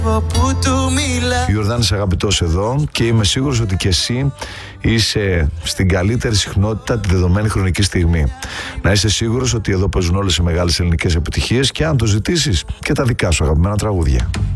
Ο Ιορδάνης αγαπητός εδώ και είμαι σίγουρος ότι και εσύ είσαι στην καλύτερη συχνότητα τη δεδομένη χρονική στιγμή. Να είσαι σίγουρος ότι εδώ παίζουν όλες οι μεγάλες ελληνικές επιτυχίες και αν το ζητήσεις και τα δικά σου αγαπημένα τραγούδια.